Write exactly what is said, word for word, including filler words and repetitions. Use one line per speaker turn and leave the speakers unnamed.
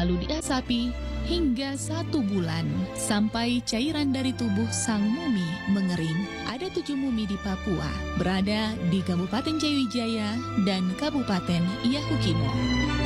lalu diasapi hingga satu bulan sampai cairan dari tubuh sang mumi mengering. Ada tujuh mumi di Papua, berada di Kabupaten Jayawijaya dan Kabupaten Yahukimo.